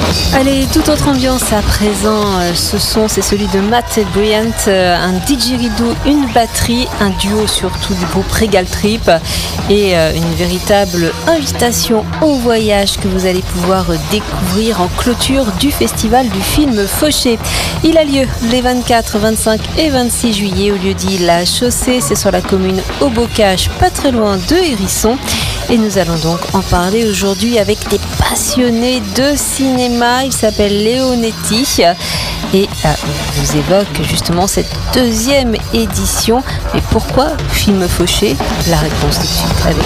Allez, toute autre ambiance à présent. Ce son, c'est celui de Matt Bryant, un didgeridoo, une batterie, un duo surtout du groupe Regal Trip et une véritable invitation au voyage que vous allez pouvoir découvrir en clôture du festival du film Fauché. Il a lieu les 24, 25 et 26 juillet au lieu-dit La Chaussée. C'est sur la commune Haut-Bocage, pas très loin de Hérisson. Et nous allons donc en parler aujourd'hui avec des passionnés de cinéma. Il s'appelle Leonetti et il vous évoque justement cette deuxième édition. Mais pourquoi film Fauché? La réponse tout de suite avec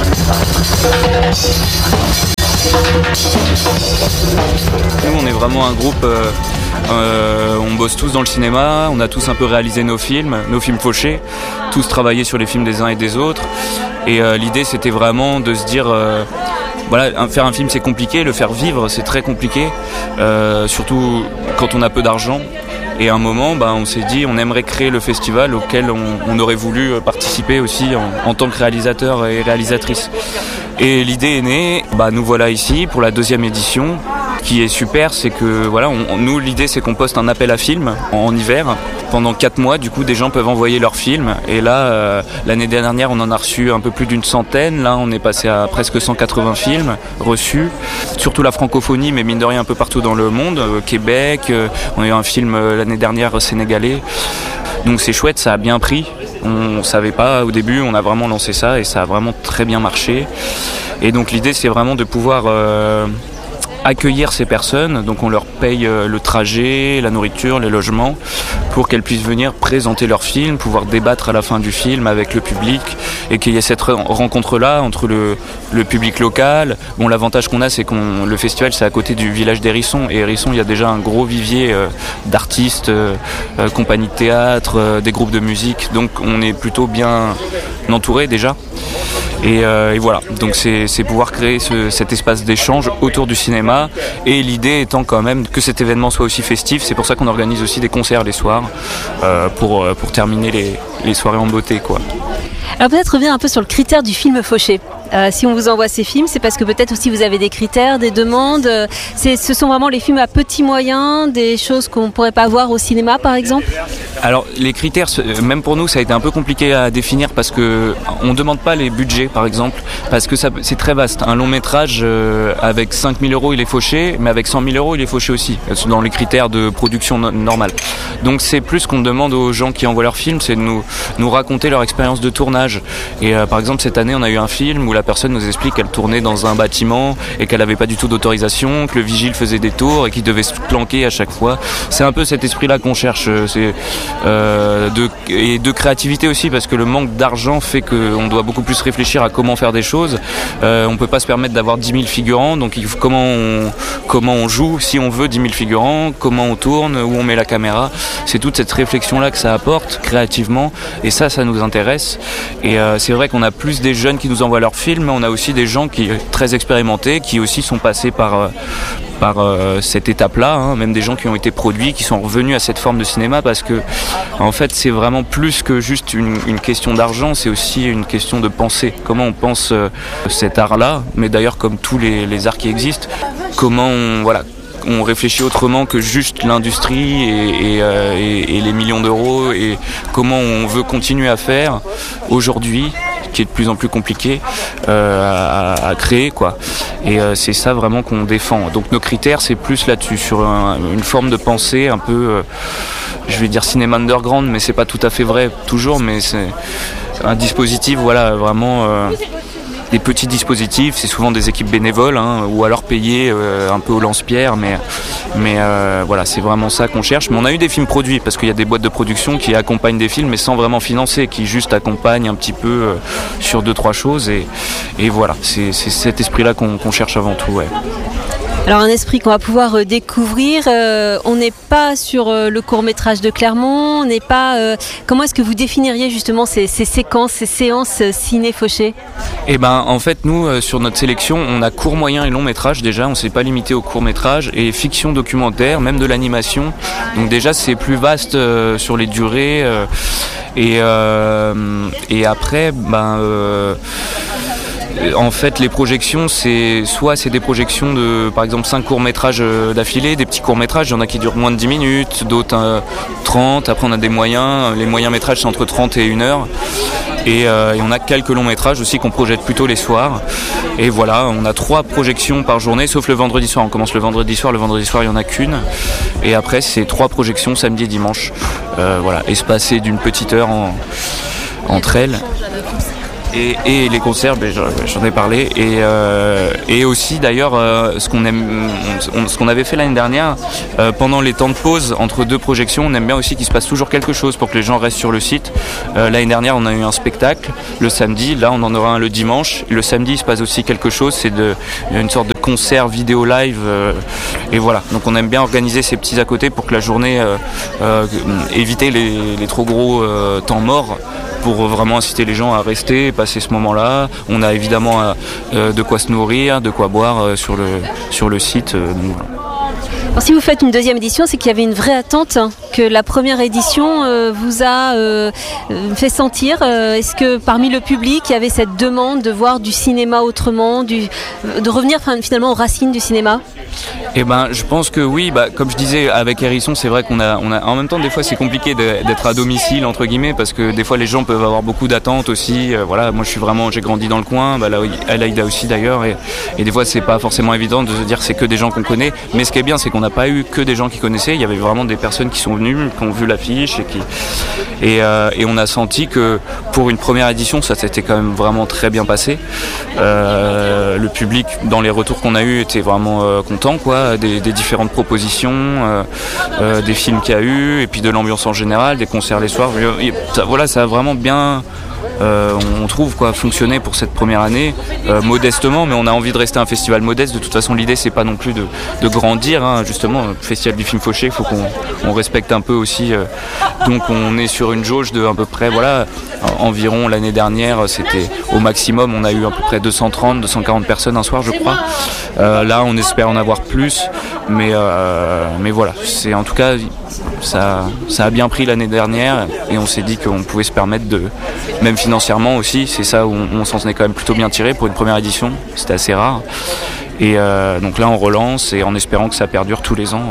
lui. Nous, on est vraiment un groupe, on bosse tous dans le cinéma, on a tous un peu réalisé nos films Fauchés, tous travaillé sur les films des uns et des autres. Et l'idée, c'était vraiment de se dire, voilà, faire un film, c'est compliqué, le faire vivre, c'est très compliqué, surtout quand on a peu d'argent. Et à un moment, on s'est dit, on aimerait créer le festival auquel on aurait voulu participer aussi en tant que réalisateur et réalisatrice. Et l'idée est née, nous voilà ici pour la deuxième édition. Ce qui est super, c'est que voilà, nous l'idée c'est qu'on poste un appel à films en hiver. Pendant 4 mois, du coup, des gens peuvent envoyer leurs films. Et là, l'année dernière, on en a reçu un peu plus d'une centaine. Là, on est passé à presque 180 films reçus. Surtout la francophonie, mais mine de rien un peu partout dans le monde. Québec, on a eu un film l'année dernière sénégalais. Donc c'est chouette, ça a bien pris. On savait pas au début, on a vraiment lancé ça et ça a vraiment très bien marché. Et donc l'idée, c'est vraiment de pouvoir accueillir ces personnes, donc on leur paye le trajet, la nourriture, les logements, pour qu'elles puissent venir présenter leur film, pouvoir débattre à la fin du film avec le public, et qu'il y ait cette rencontre-là entre le public local. Bon, l'avantage qu'on a, c'est le festival, c'est à côté du village d'Hérisson, et Hérisson, il y a déjà un gros vivier d'artistes, compagnies de théâtre, des groupes de musique, donc on est plutôt bien entouré déjà. Et voilà, donc c'est pouvoir créer cet espace d'échange autour du cinéma, et l'idée étant quand même que cet événement soit aussi festif. C'est pour ça qu'on organise aussi des concerts les soirs pour terminer les soirées en beauté, quoi. Alors peut-être revenir un peu sur le critère du film Fauché. Si on vous envoie ces films, c'est parce que peut-être aussi vous avez des critères, des demandes. Ce sont vraiment les films à petits moyens, des choses qu'on ne pourrait pas voir au cinéma par exemple? Alors les critères, même pour nous, ça a été un peu compliqué à définir parce que on ne demande pas les budgets par exemple, parce que c'est très vaste. Un long métrage avec 5 000 €, il est fauché, mais avec 100 000 €, il est fauché aussi, dans les critères de production normale. Donc c'est plus qu'on demande aux gens qui envoient leurs films, c'est de nous raconter leur expérience de tournage. Et par exemple cette année, on a eu un film où la personne nous explique qu'elle tournait dans un bâtiment et qu'elle n'avait pas du tout d'autorisation, que le vigile faisait des tours et qu'il devait se planquer à chaque fois. C'est un peu cet esprit-là qu'on cherche, et de créativité aussi, parce que le manque d'argent fait qu'on doit beaucoup plus réfléchir à comment faire des choses. On peut pas se permettre d'avoir 10 000 figurants, donc comment on joue si on veut 10 000 figurants, comment on tourne, où on met la caméra. C'est toute cette réflexion-là que ça apporte créativement, et ça nous intéresse. Et c'est vrai qu'on a plus des jeunes qui nous envoient leurs films, mais on a aussi des gens très expérimentés qui aussi sont passés par cette étape-là, même des gens qui ont été produits, qui sont revenus à cette forme de cinéma, parce que en fait c'est vraiment plus que juste une question d'argent, c'est aussi une question de pensée. Comment on pense cet art-là, mais d'ailleurs comme tous les arts qui existent, comment on réfléchit autrement que juste l'industrie et les millions d'euros, et comment on veut continuer à faire aujourd'hui, qui est de plus en plus compliqué à créer, quoi. Et c'est ça vraiment qu'on défend. Donc nos critères, c'est plus là-dessus, sur une forme de pensée un peu, je vais dire cinéma underground, mais c'est pas tout à fait vrai toujours, mais c'est un dispositif, voilà, vraiment des petits dispositifs. C'est souvent des équipes bénévoles, ou alors payées un peu au lance-pierre, mais voilà, c'est vraiment ça qu'on cherche. Mais on a eu des films produits, parce qu'il y a des boîtes de production qui accompagnent des films, mais sans vraiment financer, qui juste accompagnent un petit peu sur 2-3 choses, et voilà, c'est cet esprit-là qu'on cherche avant tout, ouais. Alors un esprit qu'on va pouvoir découvrir, on n'est pas sur le court-métrage de Clermont, on n'est pas... comment est-ce que vous définiriez justement ces séquences, ces séances ciné-fauchées? Eh ben, en fait, nous, sur notre sélection, on a court, moyen et long métrage déjà, on ne s'est pas limité au court métrage, et fiction, documentaire, même de l'animation. Donc déjà, c'est plus vaste sur les durées, et après, En fait, les projections, c'est des projections de, par exemple, 5 courts-métrages d'affilée, des petits courts-métrages, il y en a qui durent moins de 10 minutes, d'autres 30, après on a des moyens, les moyens-métrages c'est entre 30 et 1 heure, et on a quelques longs-métrages aussi qu'on projette plutôt les soirs, et voilà, on a 3 projections par journée, sauf le vendredi soir, on commence le vendredi soir il n'y en a qu'une, et après c'est 3 projections samedi et dimanche, voilà, espacées d'une petite heure entre elles. Et les concerts, j'en ai parlé, et aussi d'ailleurs ce qu'on avait fait l'année dernière, pendant les temps de pause entre 2 projections, on aime bien aussi qu'il se passe toujours quelque chose pour que les gens restent sur le site. L'année dernière on a eu un spectacle le samedi, là on en aura un le dimanche, le samedi il se passe aussi quelque chose, c'est une sorte de concert vidéo live, et voilà, donc on aime bien organiser ces petits à côté pour que la journée éviter les trop gros temps morts, pour vraiment inciter les gens à rester, passer ce moment-là. On a évidemment de quoi se nourrir, de quoi boire sur le site. Donc voilà. Alors, si vous faites une deuxième édition, c'est qu'il y avait une vraie attente, que la première édition vous a fait sentir. Est-ce que parmi le public, il y avait cette demande de voir du cinéma autrement, de revenir finalement aux racines du cinéma ? Eh ben, je pense que oui. Comme je disais, avec Hérisson, c'est vrai qu'on a. En même temps, des fois, c'est compliqué d'être à domicile entre guillemets, parce que des fois, les gens peuvent avoir beaucoup d'attentes aussi. Voilà, moi, j'ai grandi dans le coin. Là, Alaïda aussi d'ailleurs, et des fois, c'est pas forcément évident de se dire que c'est que des gens qu'on connaît. Mais ce qui est bien, c'est qu'on n'a pas eu que des gens qui connaissaient. Il y avait vraiment des personnes qui sont venues, qui ont vu l'affiche et on a senti que pour une première édition, ça s'était quand même vraiment très bien passé. Le public, dans les retours qu'on a eu, était vraiment content, quoi. Des différentes propositions, des films qu'il y a eu, et puis de l'ambiance en général, des concerts les soirs. Ça a vraiment bien, on trouve, fonctionné pour cette première année, modestement, mais on a envie de rester un festival modeste. De toute façon, l'idée c'est pas non plus de grandir, hein. Justement, le festival du film fauché, il faut qu'on respecte un peu aussi. Donc on est sur une jauge de à peu près, environ l'année dernière, c'était au maximum, on a eu à peu près 240 personnes un soir, je crois. Là, on espère en avoir plus, mais voilà, c'est en tout cas ça a bien pris l'année dernière, et on s'est dit qu'on pouvait se permettre même financièrement aussi, c'est ça où on s'en est quand même plutôt bien tiré pour une première édition, c'était assez rare. Et donc là, on relance, et en espérant que ça perdure tous les ans.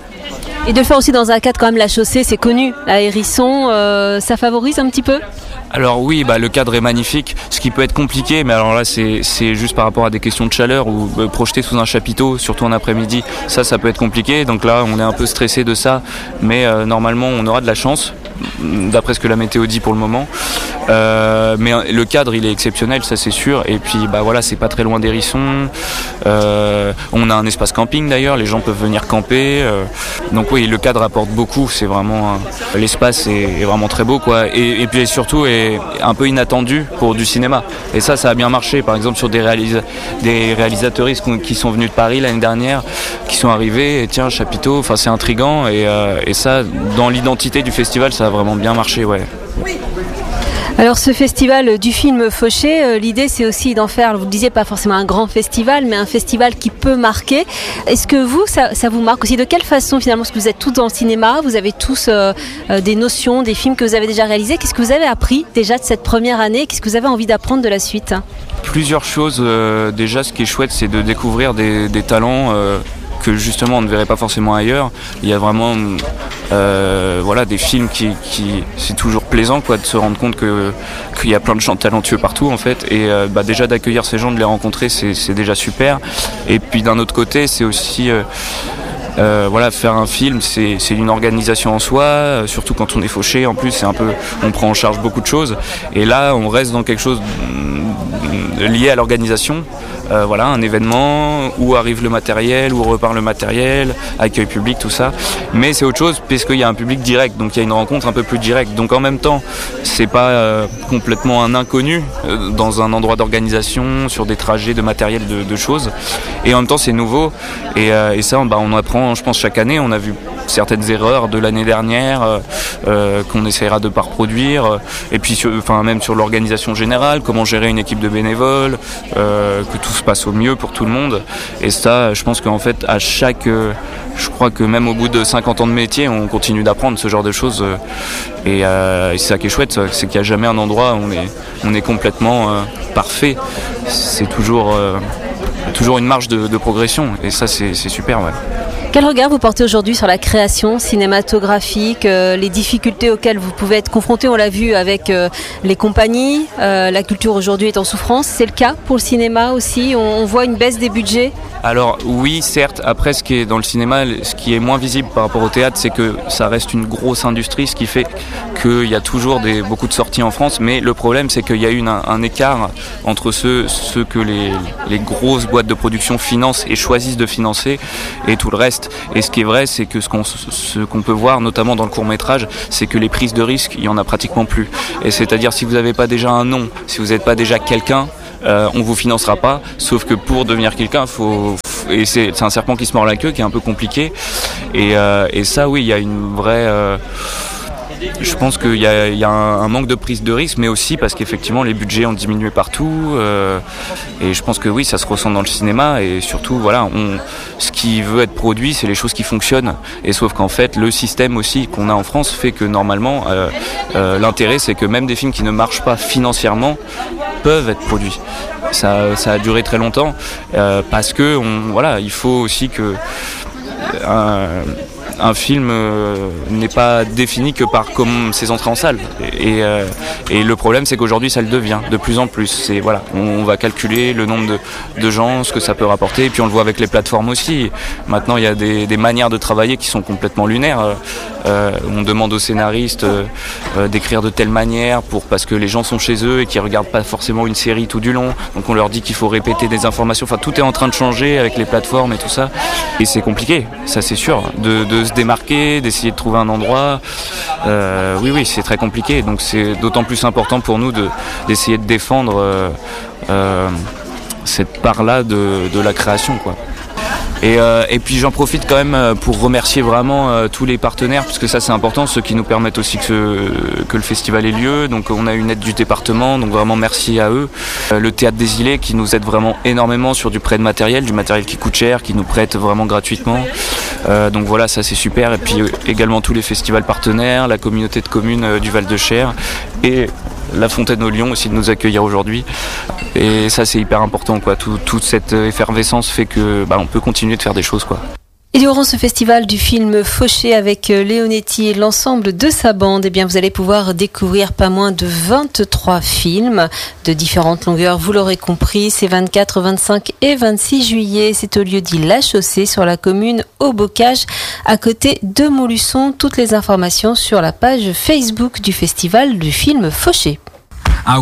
Et de le faire aussi dans un cadre, quand même, la chaussée, c'est connu, à Hérisson, ça favorise un petit peu ? Alors oui, le cadre est magnifique, ce qui peut être compliqué, mais alors là c'est juste par rapport à des questions de chaleur, ou projeter sous un chapiteau, surtout en après-midi, ça peut être compliqué, donc là on est un peu stressé de ça, mais normalement on aura de la chance, d'après ce que la météo dit pour le moment. Mais le cadre il est exceptionnel, ça c'est sûr, et puis c'est pas très loin d'Hérisson, on a un espace camping d'ailleurs, les gens peuvent venir camper, donc oui, le cadre apporte beaucoup, c'est vraiment l'espace est vraiment très beau, quoi, et puis surtout est un peu inattendu pour du cinéma, et ça a bien marché, par exemple sur des réalisateuristes qui sont venus de Paris l'année dernière, qui sont arrivés, et tiens, chapiteau, c'est intriguant, et ça, dans l'identité du festival, ça a vraiment bien marché, ouais. Alors ce festival du film fauché, l'idée c'est aussi d'en faire, vous le disiez, pas forcément un grand festival, mais un festival qui peut marquer. Est-ce que vous, ça vous marque aussi ? De quelle façon finalement ? Parce que vous êtes tous dans le cinéma, vous avez tous des notions, des films que vous avez déjà réalisés. Qu'est-ce que vous avez appris déjà de cette première année ? Qu'est-ce que vous avez envie d'apprendre de la suite ? Plusieurs choses. Déjà, ce qui est chouette, c'est de découvrir des talents que justement on ne verrait pas forcément ailleurs. Il y a vraiment des films qui c'est toujours plaisant, quoi, de se rendre compte qu'il y a plein de gens talentueux partout, en fait, et déjà d'accueillir ces gens, de les rencontrer, c'est déjà super. Et puis d'un autre côté, c'est aussi faire un film, c'est une organisation en soi, surtout quand on est fauché. En plus, on prend en charge beaucoup de choses, et là on reste dans quelque chose lié à l'organisation. Un événement, où arrive le matériel, où repart le matériel, accueil public, tout ça. Mais c'est autre chose, puisqu'il y a un public direct, donc il y a une rencontre un peu plus directe. Donc en même temps, c'est pas complètement un inconnu dans un endroit d'organisation, sur des trajets de matériel, de choses. Et en même temps, c'est nouveau. Et ça, on apprend, je pense, chaque année. On a vu certaines erreurs de l'année dernière qu'on essaiera de ne pas reproduire. Et puis, même sur l'organisation générale, comment gérer une équipe de bénévoles, que tout se passe au mieux pour tout le monde. Et ça, je pense qu'en fait, à chaque je crois que même au bout de 50 ans de métier, on continue d'apprendre ce genre de choses. Et c'est ça qui est chouette, c'est qu'il n'y a jamais un endroit où on est complètement parfait. C'est toujours une marge de progression. Et ça, c'est super, ouais. Quel regard vous portez aujourd'hui sur la création cinématographique, les difficultés auxquelles vous pouvez être confrontés? On l'a vu avec les compagnies, la culture aujourd'hui est en souffrance. C'est le cas pour le cinéma aussi? On voit une baisse des budgets? Alors oui, certes, après ce qui est dans le cinéma, ce qui est moins visible par rapport au théâtre, c'est que ça reste une grosse industrie, ce qui fait qu'il y a toujours beaucoup de sorties en France, mais le problème c'est qu'il y a eu un écart entre ceux que les grosses boîtes de production financent et choisissent de financer et tout le reste. Et ce qui est vrai, c'est que ce qu'on peut voir, notamment dans le court-métrage, c'est que les prises de risques, il y en a pratiquement plus. Et c'est-à-dire, si vous n'avez pas déjà un nom, si vous n'êtes pas déjà quelqu'un, on vous financera pas, sauf que pour devenir quelqu'un, et c'est un serpent qui se mord la queue qui est un peu compliqué. Et ça, oui, il y a une vraie... je pense qu'il y a un manque de prise de risque, mais aussi parce qu'effectivement les budgets ont diminué partout. Et je pense que oui, ça se ressent dans le cinéma. Et surtout, voilà, ce qui veut être produit, c'est les choses qui fonctionnent. Et sauf qu'en fait, le système aussi qu'on a en France fait que normalement, l'intérêt, c'est que même des films qui ne marchent pas financièrement peuvent être produits. Ça a duré très longtemps parce que il faut aussi que un film n'est pas défini que par comme ses entrées en salle. Et le problème, c'est qu'aujourd'hui, ça le devient de plus en plus. On va calculer le nombre de gens, ce que ça peut rapporter, et puis on le voit avec les plateformes aussi. Maintenant, il y a des manières de travailler qui sont complètement lunaires. On demande aux scénaristes d'écrire de telle manière parce que les gens sont chez eux et qu'ils regardent pas forcément une série tout du long. Donc on leur dit qu'il faut répéter des informations. Enfin, tout est en train de changer avec les plateformes et tout ça. Et c'est compliqué, ça c'est sûr, de se démarquer, d'essayer de trouver un endroit. Oui, c'est très compliqué. Donc c'est d'autant plus important pour nous d'essayer de défendre cette part-là de la création, quoi. Et puis j'en profite quand même pour remercier vraiment tous les partenaires, parce que ça c'est important, ceux qui nous permettent aussi que le festival ait lieu. Donc on a une aide du département, donc vraiment merci à eux. Le Théâtre des Îlets qui nous aide vraiment énormément sur du prêt de matériel, du matériel qui coûte cher, qui nous prête vraiment gratuitement. Donc voilà, ça c'est super. Et puis également tous les festivals partenaires, la communauté de communes du Val-de-Cher et la Fontaine au Lion aussi de nous accueillir aujourd'hui. Et ça c'est hyper important, quoi. Toute cette effervescence fait que on peut continuer de faire des choses, quoi. Et durant ce festival du film Fauché avec Leonetti et l'ensemble de sa bande, vous allez pouvoir découvrir pas moins de 23 films de différentes longueurs, vous l'aurez compris. C'est 24, 25 et 26 juillet. C'est au lieu-dit La Chaussée sur la commune au Bocage, à côté de Montluçon. Toutes les informations sur la page Facebook du festival du film Fauché.